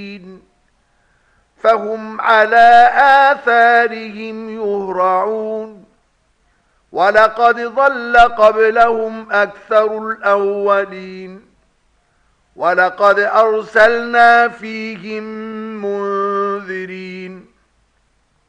فهم على آثارهم يهرعون ولقد ضل قبلهم أكثر الأولين ولقد أرسلنا فيهم منذرين